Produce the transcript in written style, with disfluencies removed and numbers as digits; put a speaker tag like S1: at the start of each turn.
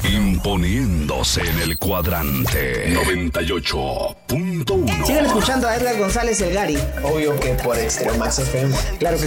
S1: Imponiéndose en el cuadrante 98.1.
S2: Sigan escuchando a Edgar González El Gary.
S3: Obvio que por Extremax FM.
S2: Claro que